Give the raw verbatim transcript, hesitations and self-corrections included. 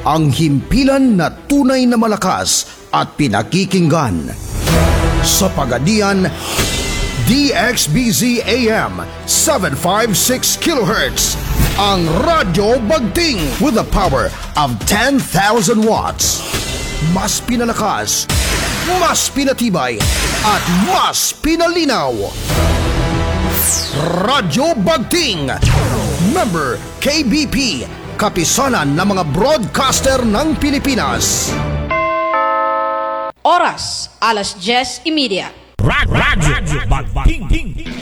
ang himpilan na tunay na malakas at pinakikinggan. Sa Pagadian, D X B Z A M seven fifty-six kilohertz, ang Radyo Bagting with a power of ten thousand watts. Mas pinalakas, mas pinatibay, at mas pinalinaw. Radyo Bagting, member K B P, kapisanan ng mga broadcaster ng Pilipinas. Oras, alas diyes y media. Radyo Bagting.